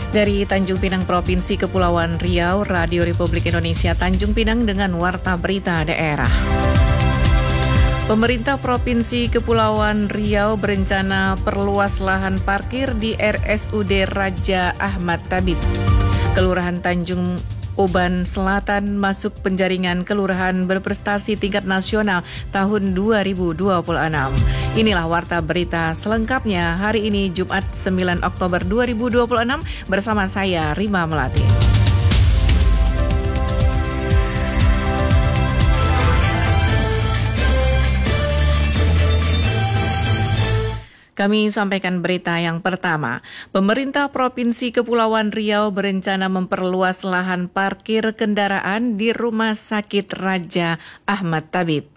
Dari Tanjung Pinang, Provinsi Kepulauan Riau, Radio Republik Indonesia Tanjung Pinang dengan Warta Berita Daerah. Pemerintah Provinsi Kepulauan Riau berencana perluas lahan parkir di RSUD Raja Ahmad Tabib. Kelurahan Tanjung Uban Selatan masuk penjaringan kelurahan berprestasi tingkat nasional tahun 2026. Inilah Warta Berita selengkapnya hari ini Jumat 9 Oktober 2026 bersama saya Rima Melati. Kami sampaikan berita yang pertama. Pemerintah Provinsi Kepulauan Riau berencana memperluas lahan parkir kendaraan di Rumah Sakit Raja Ahmad Tabib.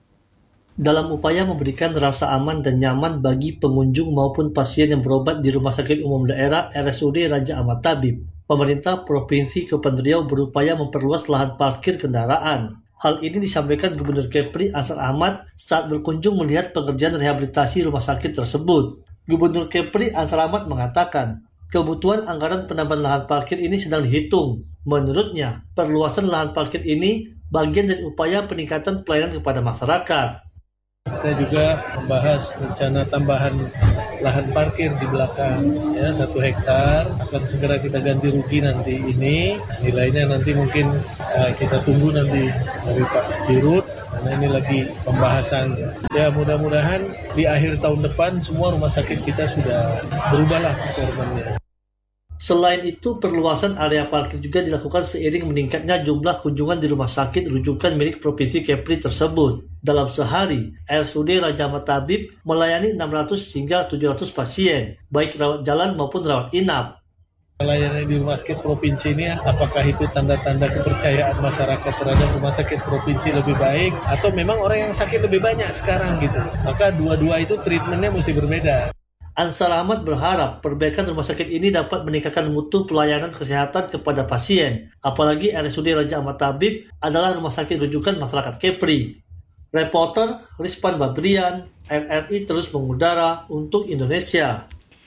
Dalam upaya memberikan rasa aman dan nyaman bagi pengunjung maupun pasien yang berobat di Rumah Sakit Umum Daerah RSUD Raja Ahmad Tabib, pemerintah Provinsi Kepulauan Riau berupaya memperluas lahan parkir kendaraan. Hal ini disampaikan Gubernur Kepri Ansar Ahmad saat berkunjung melihat pekerjaan rehabilitasi rumah sakit tersebut. Gubernur Kepri Ansar Ahmad mengatakan, kebutuhan anggaran penambahan lahan parkir ini sedang dihitung. Menurutnya, perluasan lahan parkir ini bagian dari upaya peningkatan pelayanan kepada masyarakat. Kita juga membahas rencana tambahan lahan parkir di belakang, 1 hektar akan segera kita ganti rugi nanti ini. Nilainya nanti mungkin kita tunggu nanti dari Pak Dirut, karena ini lagi pembahasan. Ya mudah-mudahan di akhir tahun depan semua rumah sakit kita sudah berubahlah performanya. Selain itu, perluasan area parkir juga dilakukan seiring meningkatnya jumlah kunjungan di rumah sakit rujukan milik Provinsi Kepri tersebut. Dalam sehari, RSUD Raja Ahmad Tabib melayani 600 hingga 700 pasien, baik rawat jalan maupun rawat inap. Layanan di rumah sakit provinsi ini, apakah itu tanda-tanda kepercayaan masyarakat terhadap rumah sakit provinsi lebih baik, atau memang orang yang sakit lebih banyak sekarang gitu? Maka dua-dua itu treatmentnya mesti berbeda. Ansar Ahmad berharap perbaikan rumah sakit ini dapat meningkatkan mutu pelayanan kesehatan kepada pasien, apalagi RSUD Raja Ahmad Tabib adalah rumah sakit rujukan masyarakat Kepri. Reporter Rizpan Badrian, RRI terus mengudara untuk Indonesia.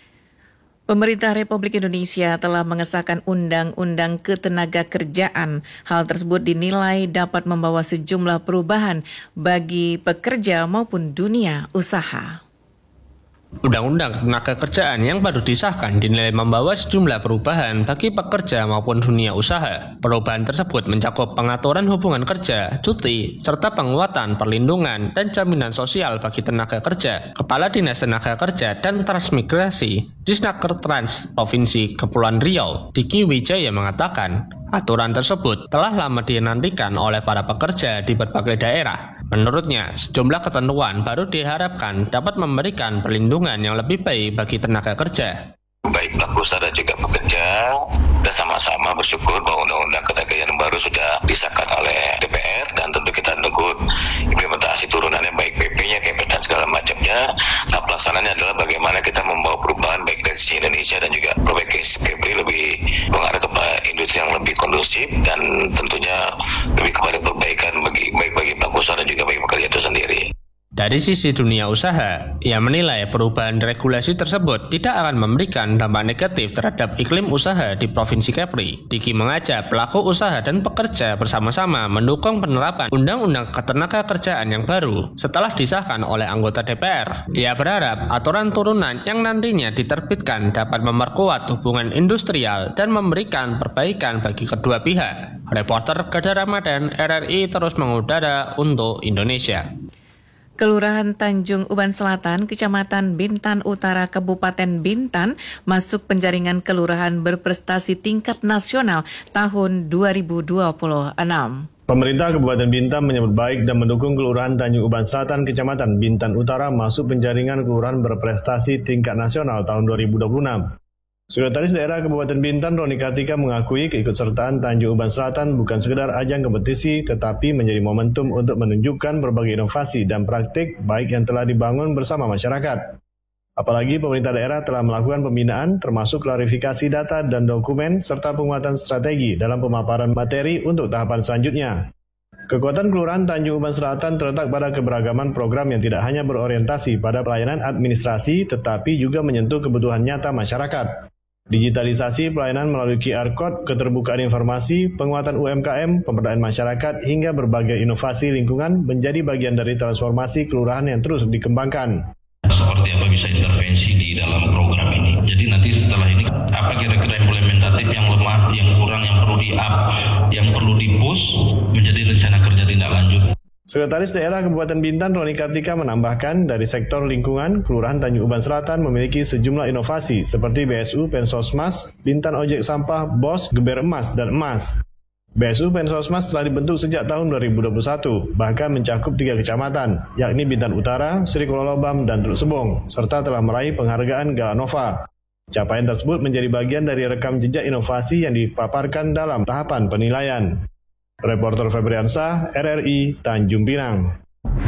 Pemerintah Republik Indonesia telah mengesahkan Undang-Undang Ketenagakerjaan. Hal tersebut dinilai dapat membawa sejumlah perubahan bagi pekerja maupun dunia usaha. Undang-Undang Ketenagakerjaan yang baru disahkan dinilai membawa sejumlah perubahan bagi pekerja maupun dunia usaha. Perubahan tersebut mencakup pengaturan hubungan kerja, cuti, serta penguatan perlindungan dan jaminan sosial bagi tenaga kerja. Kepala Dinas Tenaga Kerja dan Transmigrasi Disnaker Trans Provinsi Kepulauan Riau, Diki Wijaya mengatakan, aturan tersebut telah lama dinantikan oleh para pekerja di berbagai daerah. Menurutnya, sejumlah ketentuan baru diharapkan dapat memberikan perlindungan yang lebih baik bagi tenaga kerja. Baik pelaku usaha dan juga pekerja, kita sama-sama bersyukur bahwa Undang-Undang Ketenagakerjaan baru sudah disahkan oleh DPR dan tentu kita menunggu implementasi turunannya baik PP-nya, KP dan segala macamnya. Nah, pelaksanaannya adalah bagaimana kita membawa perubahan baik dari sisi Indonesia dan juga proyek Kepri lebih mengarah kepada industri yang lebih kondusif dan tentunya lebih kepada perbaikan baik bagi pelaku usaha dan juga bagi pekerja itu sendiri. Dari sisi dunia usaha, ia menilai perubahan regulasi tersebut tidak akan memberikan dampak negatif terhadap iklim usaha di Provinsi Kepri. Diki mengajak pelaku usaha dan pekerja bersama-sama mendukung penerapan Undang-Undang Ketenagakerjaan yang baru setelah disahkan oleh anggota DPR. Ia berharap aturan turunan yang nantinya diterbitkan dapat memperkuat hubungan industrial dan memberikan perbaikan bagi kedua pihak. Reporter Gada Ramadan, RRI terus mengudara untuk Indonesia. Kelurahan Tanjung Uban Selatan, Kecamatan Bintan Utara, Kabupaten Bintan, masuk penjaringan kelurahan berprestasi tingkat nasional tahun 2026. Pemerintah Kabupaten Bintan menyambut baik dan mendukung Kelurahan Tanjung Uban Selatan, Kecamatan Bintan Utara masuk penjaringan kelurahan berprestasi tingkat nasional tahun 2026. Sekretaris Daerah Kabupaten Bintan Roni Kartika mengakui keikutsertaan Tanjung Uban Selatan bukan sekedar ajang kompetisi, tetapi menjadi momentum untuk menunjukkan berbagai inovasi dan praktik baik yang telah dibangun bersama masyarakat. Apalagi pemerintah daerah telah melakukan pembinaan termasuk klarifikasi data dan dokumen serta penguatan strategi dalam pemaparan materi untuk tahapan selanjutnya. Kekuatan Kelurahan Tanjung Uban Selatan terletak pada keberagaman program yang tidak hanya berorientasi pada pelayanan administrasi tetapi juga menyentuh kebutuhan nyata masyarakat. Digitalisasi pelayanan melalui QR Code, keterbukaan informasi, penguatan UMKM, pemberdayaan masyarakat, hingga berbagai inovasi lingkungan menjadi bagian dari transformasi kelurahan yang terus dikembangkan. Seperti apa bisa intervensi di dalam program ini. Jadi nanti setelah ini, apa kira-kira implementatif yang lemah, yang kurang, yang perlu di-up, yang perlu di-push, menjadi rencana kerja tindak lanjut. Sekretaris Daerah Kabupaten Bintan Roni Kartika menambahkan dari sektor lingkungan, Kelurahan Tanjung Uban Selatan memiliki sejumlah inovasi seperti BSU Pensosmas, Bintan Ojek Sampah, BOS, Geber Emas, dan Emas. BSU Pensosmas telah dibentuk sejak tahun 2021, bahkan mencakup 3 kecamatan, yakni Bintan Utara, Sri Kololobam, dan Teluk Sebong, serta telah meraih penghargaan Galanova. Capaian tersebut menjadi bagian dari rekam jejak inovasi yang dipaparkan dalam tahapan penilaian. Reporter Febriansah, RRI, Tanjung Pinang.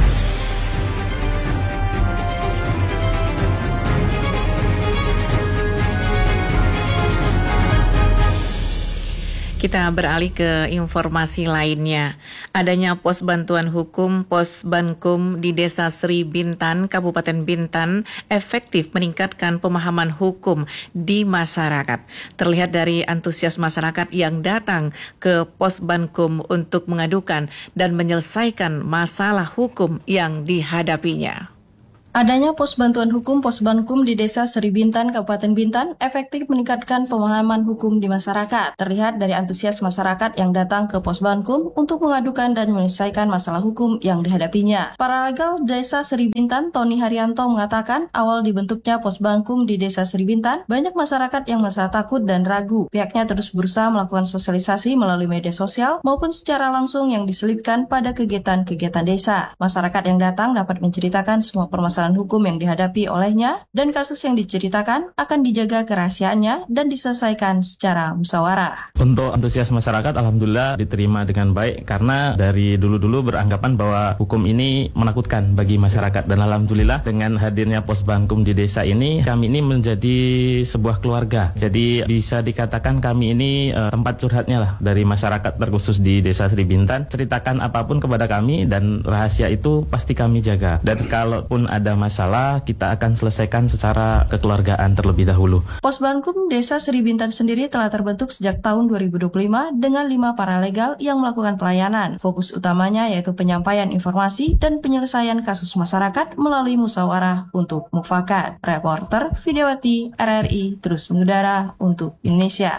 Kita beralih ke informasi lainnya. Adanya pos bantuan hukum Pos Bankum di Desa Sri Bintan, Kabupaten Bintan, efektif meningkatkan pemahaman hukum di masyarakat. Terlihat dari antusias masyarakat yang datang ke Pos Bankum untuk mengadukan dan menyelesaikan masalah hukum yang dihadapinya. Adanya pos bantuan hukum Pos Bankum di Desa Sri Bintan, Kabupaten Bintan, efektif meningkatkan pemahaman hukum di masyarakat. Terlihat dari antusias masyarakat yang datang ke Pos Bankum untuk mengadukan dan menyelesaikan masalah hukum yang dihadapinya. Paralegal Desa Sri Bintan, Tony Haryanto, mengatakan awal dibentuknya Pos Bankum di Desa Sri Bintan, banyak masyarakat yang merasa takut dan ragu. Pihaknya terus berusaha melakukan sosialisasi melalui media sosial maupun secara langsung yang diselipkan pada kegiatan-kegiatan desa. Masyarakat yang datang dapat menceritakan semua permasalahan hukum yang dihadapi olehnya dan kasus yang diceritakan akan dijaga kerahasiaannya dan diselesaikan secara musyawarah. Untuk antusias masyarakat alhamdulillah diterima dengan baik karena dari dulu-dulu beranggapan bahwa hukum ini menakutkan bagi masyarakat dan alhamdulillah dengan hadirnya Pos Bankum di desa ini kami ini menjadi sebuah keluarga. Jadi bisa dikatakan kami ini tempat curhatnya lah dari masyarakat terkhusus di Desa Sri Bintan. Ceritakan apapun kepada kami dan rahasia itu pasti kami jaga. Dan kalaupun ada masalah, kita akan selesaikan secara kekeluargaan terlebih dahulu. Pos Bankum Desa Sri Bintan sendiri telah terbentuk sejak tahun 2025 dengan 5 paralegal yang melakukan pelayanan. Fokus utamanya yaitu penyampaian informasi dan penyelesaian kasus masyarakat melalui musyawarah untuk mufakat. Reporter Vidyawati, RRI, terus mengudara untuk Indonesia.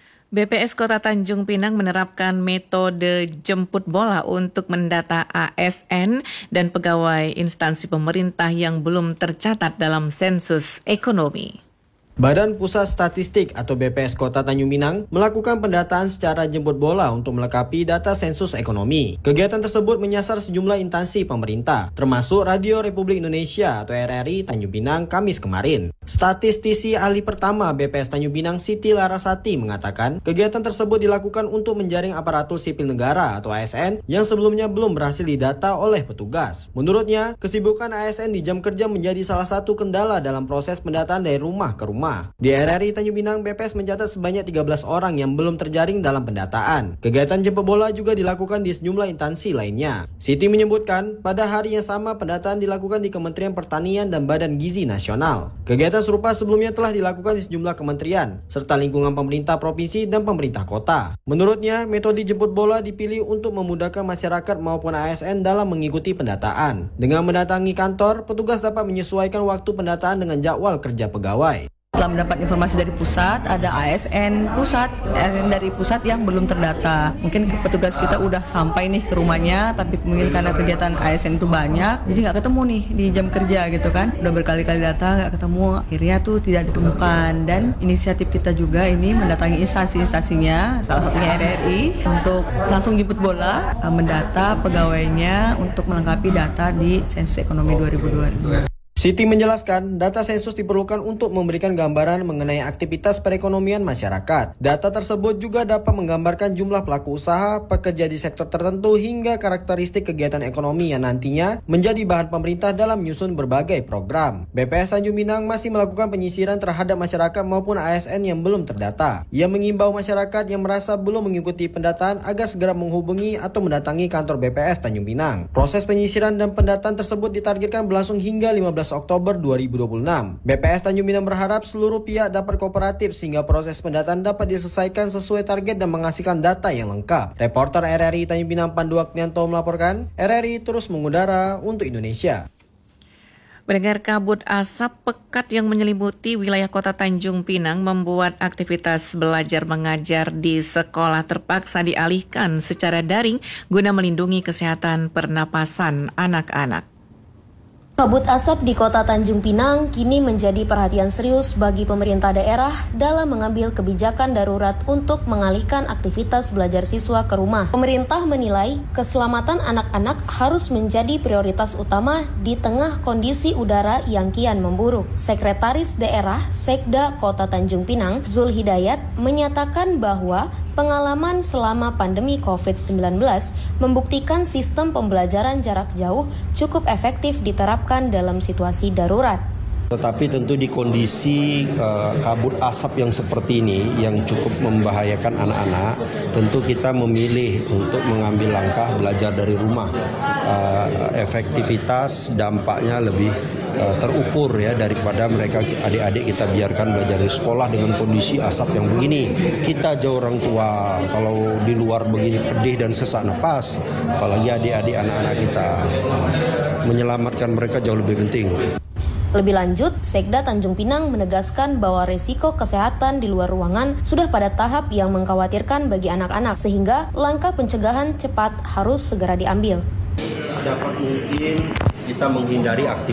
BPS Kota Tanjung Pinang menerapkan metode jemput bola untuk mendata ASN dan pegawai instansi pemerintah yang belum tercatat dalam sensus ekonomi. Badan Pusat Statistik atau BPS Kota Tanjung Pinang melakukan pendataan secara jemput bola untuk melengkapi data sensus ekonomi. Kegiatan tersebut menyasar sejumlah instansi pemerintah, termasuk Radio Republik Indonesia atau RRI Tanjung Pinang Kamis kemarin. Statistisi ahli pertama BPS Tanjung Pinang Siti Larasati mengatakan, kegiatan tersebut dilakukan untuk menjaring aparatur sipil negara atau ASN yang sebelumnya belum berhasil didata oleh petugas. Menurutnya, kesibukan ASN di jam kerja menjadi salah satu kendala dalam proses pendataan dari rumah ke rumah. Di RRI Tanjung Pinang, BPS mencatat sebanyak 13 orang yang belum terjaring dalam pendataan. Kegiatan jemput bola juga dilakukan di sejumlah instansi lainnya. Siti menyebutkan, pada hari yang sama pendataan dilakukan di Kementerian Pertanian dan Badan Gizi Nasional. Kegiatan serupa sebelumnya telah dilakukan di sejumlah kementerian, serta lingkungan pemerintah provinsi dan pemerintah kota. Menurutnya, metode jemput bola dipilih untuk memudahkan masyarakat maupun ASN dalam mengikuti pendataan. Dengan mendatangi kantor, petugas dapat menyesuaikan waktu pendataan dengan jadwal kerja pegawai. Setelah mendapat informasi dari pusat, ada ASN dari pusat yang belum terdata. Mungkin petugas kita udah sampai nih ke rumahnya, tapi mungkin karena kegiatan ASN itu banyak, jadi nggak ketemu nih di jam kerja gitu kan. Udah berkali-kali data nggak ketemu, akhirnya tuh tidak ditemukan. Dan inisiatif kita juga ini mendatangi instansi-instansinya, salah satunya RRI, untuk langsung jemput bola, mendata pegawainya untuk melengkapi data di sensus ekonomi 2022. Siti menjelaskan, data sensus diperlukan untuk memberikan gambaran mengenai aktivitas perekonomian masyarakat. Data tersebut juga dapat menggambarkan jumlah pelaku usaha, pekerja di sektor tertentu, hingga karakteristik kegiatan ekonomi yang nantinya menjadi bahan pemerintah dalam menyusun berbagai program. BPS Tanjung Pinang masih melakukan penyisiran terhadap masyarakat maupun ASN yang belum terdata. Ia mengimbau masyarakat yang merasa belum mengikuti pendataan agar segera menghubungi atau mendatangi kantor BPS Tanjung Pinang. Proses penyisiran dan pendataan tersebut ditargetkan berlangsung hingga 15 Oktober 2026. BPS Tanjung Pinang berharap seluruh pihak dapat kooperatif sehingga proses pendataan dapat diselesaikan sesuai target dan menghasilkan data yang lengkap. Reporter RRI Tanjung Pinang Pandu Aknianto melaporkan, RRI terus mengudara untuk Indonesia. Mendengar kabut asap pekat yang menyelimuti wilayah kota Tanjung Pinang membuat aktivitas belajar mengajar di sekolah terpaksa dialihkan secara daring guna melindungi kesehatan pernapasan anak-anak. Kabut asap di kota Tanjung Pinang kini menjadi perhatian serius bagi pemerintah daerah dalam mengambil kebijakan darurat untuk mengalihkan aktivitas belajar siswa ke rumah. Pemerintah menilai keselamatan anak-anak harus menjadi prioritas utama di tengah kondisi udara yang kian memburuk. Sekretaris Daerah Sekda Kota Tanjung Pinang, Zul Hidayat, menyatakan bahwa pengalaman selama pandemi COVID-19 membuktikan sistem pembelajaran jarak jauh cukup efektif diterapkan dalam situasi darurat. Tetapi tentu di kondisi kabut asap yang seperti ini yang cukup membahayakan anak-anak, tentu kita memilih untuk mengambil langkah belajar dari rumah. Efektivitas dampaknya lebih terukur ya daripada mereka adik-adik kita biarkan belajar di sekolah dengan kondisi asap yang begini. Kita jauh orang tua, kalau di luar begini pedih dan sesak napas, apalagi adik-adik anak-anak kita, menyelamatkan mereka jauh lebih penting. Lebih lanjut, Sekda Tanjung Pinang menegaskan bahwa risiko kesehatan di luar ruangan sudah pada tahap yang mengkhawatirkan bagi anak-anak, sehingga langkah pencegahan cepat harus segera diambil. Dapat mungkin kita menghindari aktivitas